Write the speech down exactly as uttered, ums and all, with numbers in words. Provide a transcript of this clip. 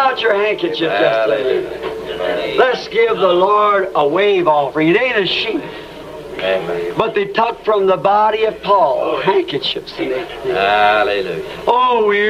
out your handkerchief just a minute. Hallelujah. Let's give the Lord a wave offering. It ain't a sheep. Amen. But they took from the body of Paul handkerchiefs. And they, Hallelujah. oh, we